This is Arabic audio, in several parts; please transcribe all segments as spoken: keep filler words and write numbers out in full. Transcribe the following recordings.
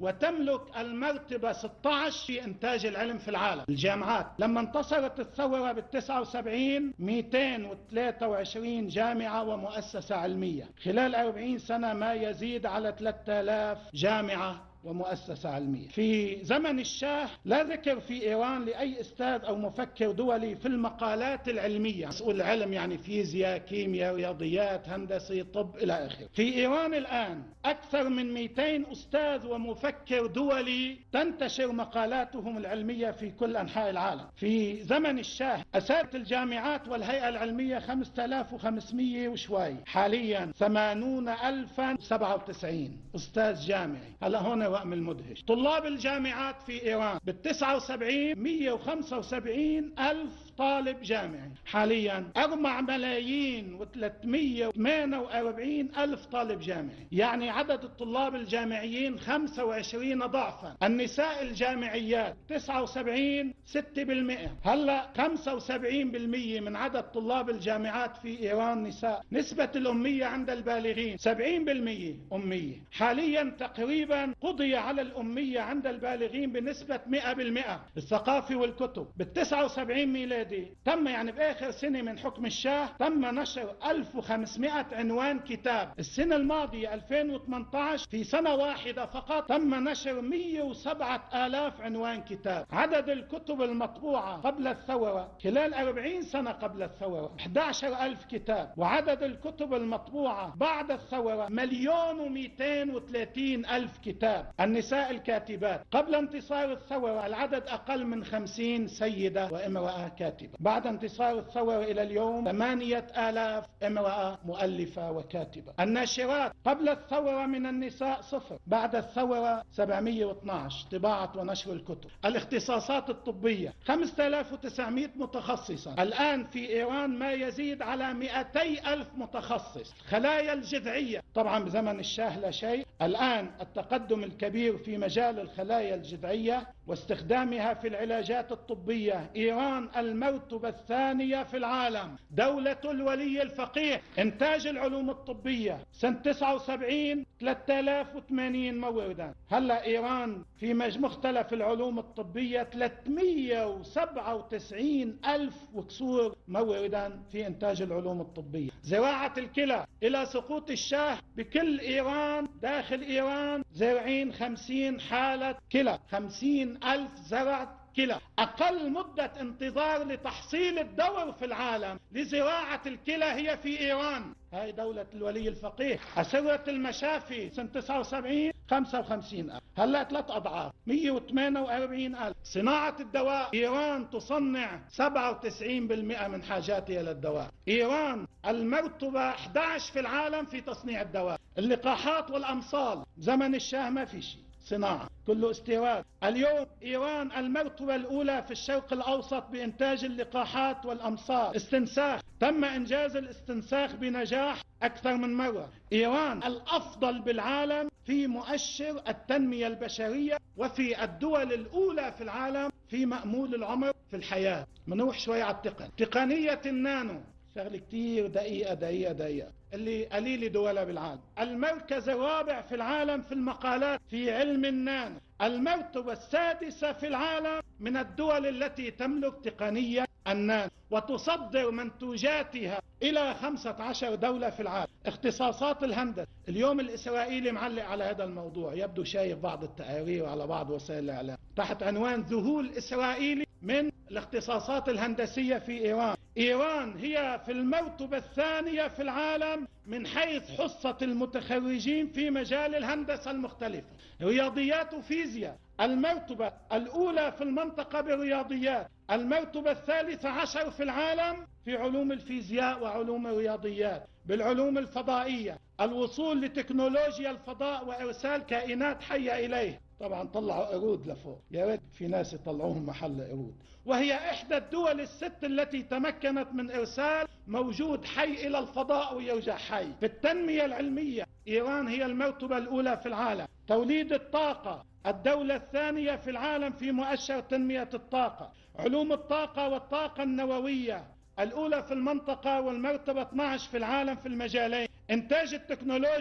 وتملك المرتبة ستة عشر في إنتاج العلم في العالم. الجامعات لما انتصرت الثورة بالتسعة وسبعين مئتين وثلاثة وعشرين جامعة ومؤسسة علمية، خلال أربعين سنة ما يزيد على ثلاثة آلاف جامعة ومؤسسة علمية. في زمن الشاه لا ذكر في إيران لأي أستاذ أو مفكر دولي في المقالات العلمية، مسؤول علم يعني فيزياء، كيمياء، رياضيات، هندسة، طب إلى آخره. في إيران الآن أكثر من مئتين أستاذ ومفكر دولي تنتشر مقالاتهم العلمية في كل أنحاء العالم. في زمن الشاه أسست الجامعات والهيئة العلمية خمسة آلاف وخمسمئة وشوي، حاليا ثمانين ألفا وسبعة وتسعين أستاذ جامعي. هلا هون وهم المدهش، طلاب الجامعات في إيران بالتسعة وسبعين مئة وخمسة وسبعين ألف طالب جامعي، حاليا أربعة ملايين وثلاثمئة وثمانية وأربعين ألف طالب جامعي، يعني عدد الطلاب الجامعيين خمسة وعشرين ضعفا. النساء الجامعيات تسعة وسبعين ستة بالمئة، هلا خمسة وسبعين بالمئة من عدد طلاب الجامعات في إيران نساء. نسبة الأمية عند البالغين سبعين بالمئة أمية، حاليا تقريبا قضي على الأمية عند البالغين بنسبة مئة بالمئة. الثقافة والكتب بالتسعة وسبعين ميلادي تم يعني بآخر سنة من حكم الشاه تم نشر ألف وخمسمئة عنوان كتاب. السنة الماضية ألفين وثمانية عشر في سنة واحدة فقط تم نشر مئة وسبعة آلاف عنوان كتاب. عدد الكتب المطبوعة قبل الثورة خلال أربعين سنة قبل الثورة أحد عشر ألف كتاب، وعدد الكتب المطبوعة بعد الثورة مليون ومئتين وثلاثين ألف كتاب. النساء الكاتبات قبل انتصار الثورة العدد أقل من خمسين سيدة وامرأة كاتبة، بعد انتصار الثورة إلى اليوم ثمانية آلاف امرأة مؤلفة وكاتبة. الناشرات قبل الثورة من النساء صفر، بعد الثورة سبعمئة واثني عشر طباعة ونشر الكتب. الاختصاصات الطبية خمسة آلاف وتسعمئة متخصصا، الآن في إيران ما يزيد على مئتي ألف متخصص. خلايا الجذعية طبعا بزمن الشاه لا شيء، الآن التقدم الكبير في مجال الخلايا الجذعية واستخدامها في العلاجات الطبية. إيران المرتبة الثانية في العالم، دولة الولي الفقيه. إنتاج العلوم الطبية سنة تسعة وسبعين ثلاثة آلاف وثمانين موردا، هلا إيران في مختلف العلوم الطبية ثلاثمئة وسبعة وتسعين ألف وكسور موردا في إنتاج العلوم الطبية. زراعة الكلى إلى سقوط الشاه بكل إيران داخل إيران زارعين خمسين حالة كلى، خمسين ألف زرع كلى. أقل مدة انتظار لتحصيل الدور في العالم لزراعة الكلى هي في إيران، هاي دولة الولي الفقيه. أسرة المشافي سنة تسعة وسبعين خمسة وخمسين ألف، هلا ثلاث أضعاف مئة وثمانية وأربعين ألف. صناعة الدواء إيران تصنع سبعة وتسعين بالمئة من حاجاتها للدواء. إيران المرتبة أحد عشر في العالم في تصنيع الدواء. اللقاحات والأمصال زمن الشاه ما في شيء صناعة، كله استيراد. اليوم إيران المرتبة الأولى في الشرق الأوسط بإنتاج اللقاحات والأمصال. استنساخ تم إنجاز الاستنساخ بنجاح أكثر من مرة. إيران الأفضل بالعالم في مؤشر التنمية البشرية وفي الدول الأولى في العالم في مأمول العمر في الحياة. منروح شوي على التقن. تقنية النانو شغله كتير دقيقة دقيقة دقيقة اللي قليل دولة بالعالم. المركز الرابع في العالم في المقالات في علم النانو. المرتبة السادسة في العالم من الدول التي تملك تقنية النانو وتصدر منتوجاتها إلى خمسة عشر دولة في العالم. اختصاصات الهندسة اليوم الإسرائيلي معلق على هذا الموضوع، يبدو شايف بعض التقارير على بعض وسائل الإعلام تحت عنوان ذهول إسرائيلي من الاختصاصات الهندسية في إيران. إيران هي في المرتبة الثانية في العالم من حيث حصة المتخرجين في مجال الهندسة المختلفة. رياضيات وفيزياء المرتبة الأولى في المنطقة بالرياضيات، المرتبة الثالثة عشر في العالم في علوم الفيزياء وعلوم الرياضيات. بالعلوم الفضائية الوصول لتكنولوجيا الفضاء وإرسال كائنات حية إليه. طبعا طلعوا قرود لفوق، يا ريت في ناس يطلعوهم محل قرود. وهي إحدى الدول الست التي تمكنت من إرسال موجود حي إلى الفضاء ويرجع حي. في التنمية العلمية إيران هي المرتبة الأولى في العالم. توليد الطاقة الدولة الثانية في العالم في مؤشر تنمية الطاقة. علوم الطاقة والطاقة النووية الأولى في المنطقة والمرتبة اثني عشر في العالم في المجالين. إنتاج التكنولوجيا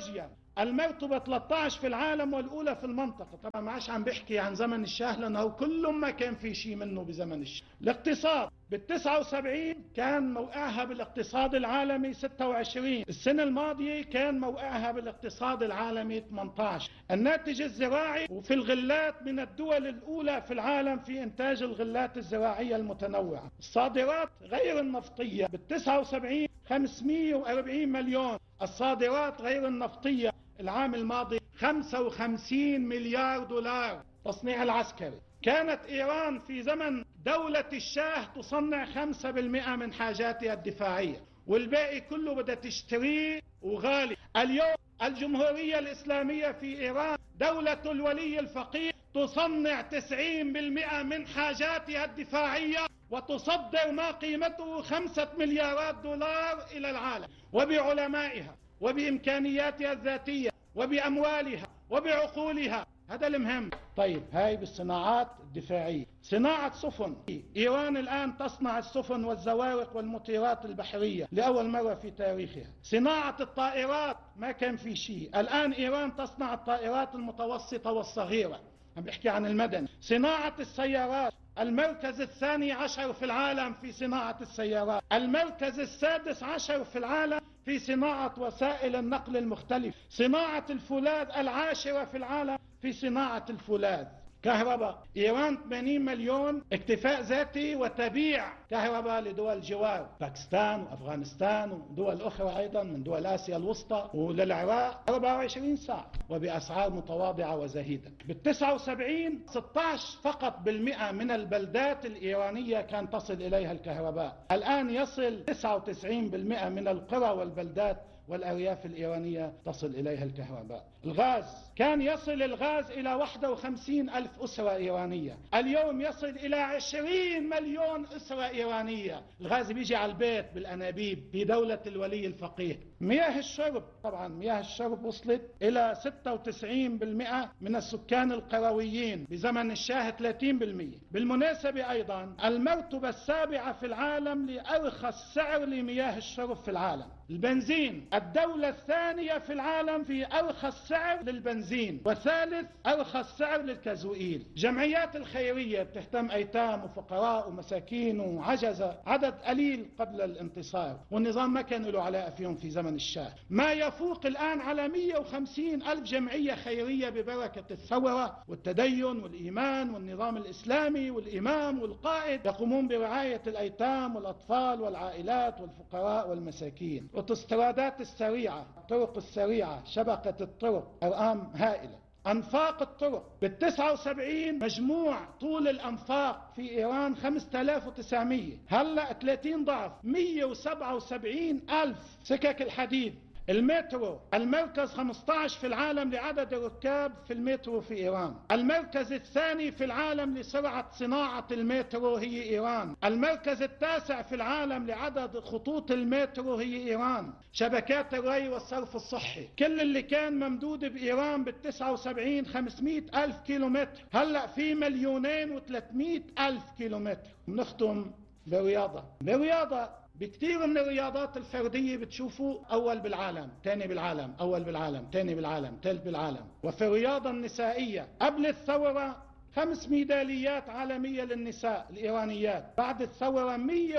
المرتبة ثلاثة عشر في العالم والأولى في المنطقة. طبعا ما عادش عم بحكي عن زمن الشاه لأنه كل ما كان في شيء منه بزمن الشاه. الاقتصاد بالتسعة وسبعين كان موقعها بالاقتصاد العالمي ستة وعشرين، السنة الماضية كان موقعها بالاقتصاد العالمي ثمانية عشر. الناتج الزراعي وفي الغلات من الدول الأولى في العالم في إنتاج الغلات الزراعية المتنوعة. الصادرات غير النفطية بالتسعة وسبعين خمسمئة وأربعين مليون، الصادرات غير النفطية العام الماضي خمسة وخمسين مليار دولار. تصنيع العسكري كانت إيران في زمن دولة الشاه تصنع خمسة بالمئة من حاجاتها الدفاعية والباقي كله بدها تشتريه وغالي. اليوم الجمهورية الإسلامية في إيران دولة الولي الفقيه تصنع تسعين بالمئة من حاجاتها الدفاعية وتصدر ما قيمته خمسة مليارات دولار إلى العالم، وبعلمائها وبإمكانياتها الذاتية وبأموالها وبعقولها. هذا المهم. طيب هاي بالصناعات الدفاعية. صناعة سفن، إيران الآن تصنع السفن والزوارق والمطيرات البحرية لأول مرة في تاريخها. صناعة الطائرات ما كان في شيء، الآن إيران تصنع الطائرات المتوسطة والصغيرة، عم بحكي عن المدني. صناعة السيارات المركز الثاني عشر في العالم في صناعة السيارات، المركز السادس عشر في العالم في صناعة وسائل النقل المختلفة. صناعة الفولاذ العاشرة في العالم في صناعة الفولاذ. كهرباء، إيران ثمانين مليون اكتفاء ذاتي وتبيع كهرباء لدول الجوار، باكستان وأفغانستان ودول أخرى أيضا من دول آسيا الوسطى وللعراق أربعة وعشرين ساعة وبأسعار متواضعة وزهيدة. بالتسعة وسبعين ستة عشر فقط بالمئة من البلدات الإيرانية كان تصل إليها الكهرباء، الآن يصل تسعة وتسعين بالمئة من القرى والبلدات والأرياف الإيرانية تصل إليها الكهرباء. الغاز كان يصل الغاز إلى واحد وخمسين ألف أسرة إيرانية، اليوم يصل إلى عشرين مليون أسرة إيرانية. الغاز بيجي على البيت بالأنابيب في دولة الولي الفقيه. مياه الشرب، طبعا مياه الشرب وصلت إلى ستة وتسعين بالمئة من السكان القرويين، بزمن الشاه ثلاثين بالمئة. بالمناسبة أيضا المرتبة السابعة في العالم لأرخص سعر لمياه الشرب في العالم. البنزين الدولة الثانية في العالم في أرخص سعر للبنزين، وثالث أرخص سعر للكازوئيل. جمعيات الخيرية بتهتم أيتام وفقراء ومساكين وعجزة، عدد قليل قبل الانتصار، والنظام ما كان له علاقة فيهم في زمن الشاه. ما يفوق الآن على مئة وخمسين ألف جمعية خيرية ببركة الثورة والتدين والإيمان والنظام الإسلامي والإمام والقائد، يقومون برعاية الأيتام والأطفال والعائلات والفقراء والمساكين. الاوتوسترادات السريعة، الطرق السريعة، شبكة الطرق، أرقام هائلة. أنفاق الطرق بالتسعة وسبعين مجموع طول الأنفاق في إيران خمسة آلاف وتسعمئة، هلأ ثلاثين ضعف، مئة وسبعة وسبعين ألف. سكك الحديد، المترو المركز خمسة عشر في العالم لعدد الركاب في المترو في إيران، المركز الثاني في العالم لسرعة صناعة المترو هي إيران، المركز التاسع في العالم لعدد خطوط المترو هي إيران. شبكات الري والصرف الصحي، كل اللي كان ممدود بإيران بالتسعة وسبعين خمسمئة ألف كيلومتر، هلأ في مليونين وثلاثمئة ألف كيلومتر. بنختم بالرياضة. بالرياضة بكثير من الرياضات الفردية بتشوفوا أول بالعالم، ثاني بالعالم، أول بالعالم، ثاني بالعالم، ثالث بالعالم. وفي الرياضة النسائية قبل الثورة خمس ميداليات عالمية للنساء الإيرانيات، بعد الثورة مئة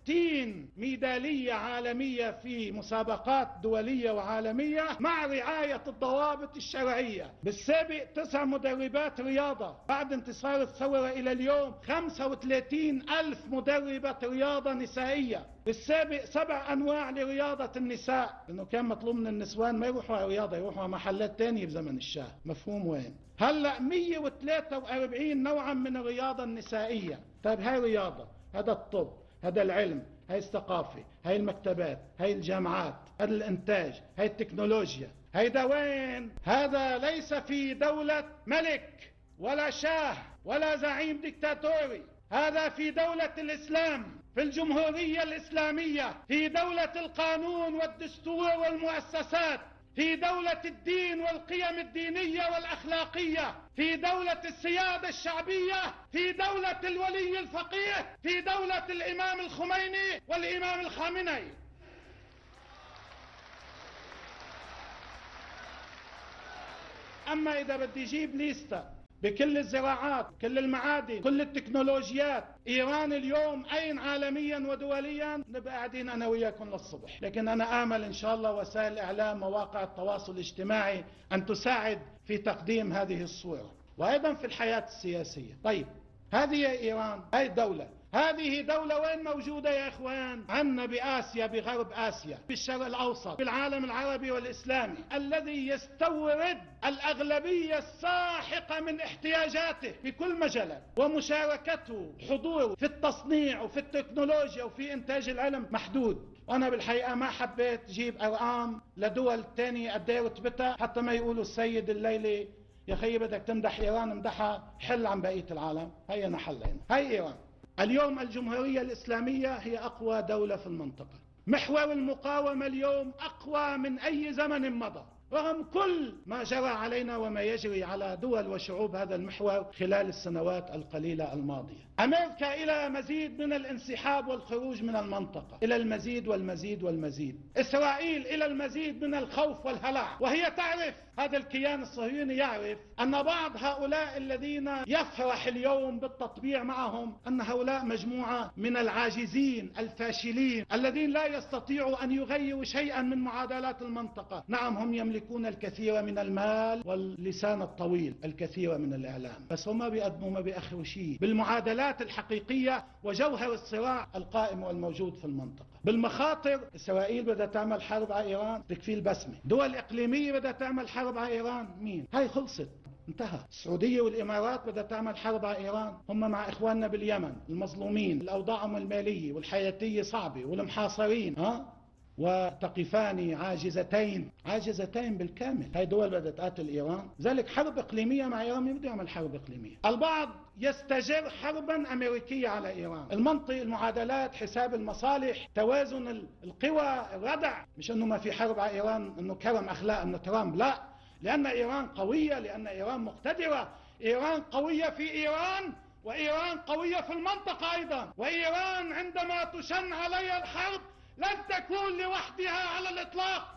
وستين ميدالية عالمية في مسابقات دولية وعالمية مع رعاية الضوابط الشرعية. بالسابق تسع مدربات رياضة، بعد انتصار الثورة إلى اليوم خمسة وثلاثين ألف مدربة رياضة نسائية. بالسابق سبع أنواع لرياضة النساء، لأنه كان مطلوب من النسوان ما يروحوا على رياضة، يروحوا على محلات تانية بزمن الشاه. مفهوم وين؟ هلأ مئة وثلاثة وأربعين نوعا من الرياضة النسائية. طيب هاي رياضة، هذا الطب، هذا العلم، هاي الثقافة، هاي المكتبات، هاي الجامعات، هذا الإنتاج، هاي التكنولوجيا. هيدا وين؟ هذا ليس في دولة ملك ولا شاه ولا زعيم ديكتاتوري، هذا في دولة الإسلام، في الجمهورية الإسلامية، في دولة القانون والدستور والمؤسسات، في دولة الدين والقيم الدينية والأخلاقية، في دولة السيادة الشعبية، في دولة الولي الفقيه، في دولة الإمام الخميني والإمام الخامنئي. أما إذا بدي أجيب ليستا بكل الزراعات، كل المعادن، كل التكنولوجيات، إيران اليوم أين عالميا ودوليا؟ نبقى قاعدين أنا وياكم للصبح. لكن أنا آمل إن شاء الله وسائل الإعلام، مواقع التواصل الاجتماعي أن تساعد في تقديم هذه الصورة، وأيضا في الحياة السياسية. طيب هذه إيران، هاي الدولة، هذه دولة وين موجودة يا إخوان؟ عندنا بآسيا، بغرب آسيا، بالشرق الأوسط، بالعالم العربي والإسلامي، الذي يستورد الأغلبية الساحقة من احتياجاته في كل مجال، ومشاركته حضور في التصنيع وفي التكنولوجيا وفي إنتاج العلم محدود. وأنا بالحقيقة ما حبيت جيب أرقام لدول تانية قد ايه رتبتها، حتى ما يقولوا السيد الليلي يا خيي بدك تمدح إيران امدحها، حل عن بقية العالم. هيا نحلين. هاي إيران اليوم، الجمهورية الإسلامية هي أقوى دولة في المنطقة. محور المقاومة اليوم أقوى من أي زمن مضى، رغم كل ما جرى علينا وما يجري على دول وشعوب هذا المحور خلال السنوات القليلة الماضية. أمريكا إلى مزيد من الانسحاب والخروج من المنطقة، إلى المزيد والمزيد والمزيد. إسرائيل إلى المزيد من الخوف والهلع، وهي تعرف، هذا الكيان الصهيوني يعرف أن بعض هؤلاء الذين يفرح اليوم بالتطبيع معهم أن هؤلاء مجموعة من العاجزين الفاشلين الذين لا يستطيعوا أن يغيروا شيئا من معادلات المنطقة. نعم هم يملكون الكثير من المال واللسان الطويل، الكثير من الإعلام، بس هم ما بيقدموا ما بيأخروا شيء بالمعادلات الحقيقية وجوهر الصراع القائم والموجود في المنطقة. بالمخاطر، إسرائيل بدها تعمل حرب على إيران تكفي البسمة، دول إقليمية بدها تعمل حرب على إيران، مين؟ هاي خلصت انتهى. السعودية والإمارات بدها تعمل حرب على إيران، هم مع إخواننا باليمن المظلومين، الأوضاعهم المالية والحياتية صعبة والمحاصرين، ها؟ وتقفان عاجزتين، عاجزتين بالكامل. هاي دول بدها تقاتل إيران، ذلك حرب إقليمية مع إيران. مين بده يعمل حرب إقليمية؟ البعض يستجر حربا أمريكية على إيران. المنطق، المعادلات، حساب المصالح، توازن القوى، الردع. مش أنه ما في حرب على إيران أنه كرم أخلاق أنه ترامب، لا، لأن إيران قوية، لأن إيران مقتدرة. إيران قوية في إيران، وإيران قوية في المنطقة أيضا. وإيران عندما تشن عليها الحرب لن تكون لوحدها على الإطلاق،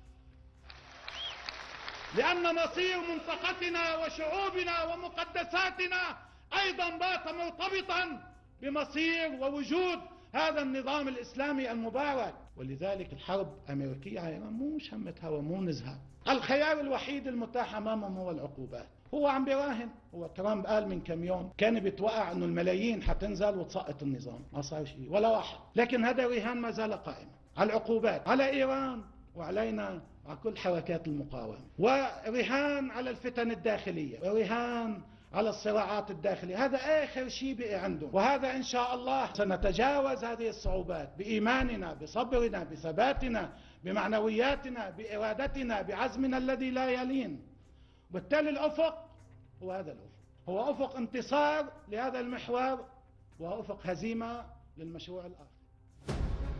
لأن مصير منطقتنا وشعوبنا ومقدساتنا أيضا بات مرتبطا بمصير ووجود هذا النظام الإسلامي المبارك. ولذلك الحرب أمريكية على إيران مو شمتها ومو نزهة. الخيار الوحيد المتاح أمامهم هو العقوبات. هو عم بيراهن، هو ترامب قال من كم يوم كان بيتوقع انه الملايين حتنزل وتسقط النظام، ما صار شيء ولا واحد. لكن هذا الرهان ما زال قائما على العقوبات على إيران وعلينا وعلى كل حركات المقاومة، ورهان على الفتن الداخلية، ورهان على الصراعات الداخلية. هذا آخر شيء بقي عنده، وهذا إن شاء الله سنتجاوز هذه الصعوبات بإيماننا، بصبرنا، بثباتنا، بمعنوياتنا، بإرادتنا، بعزمنا الذي لا يلين. وبالتالي الأفق هو هذا الأفق، هو أفق انتصار لهذا المحور وأفق هزيمة للمشروع الآخر.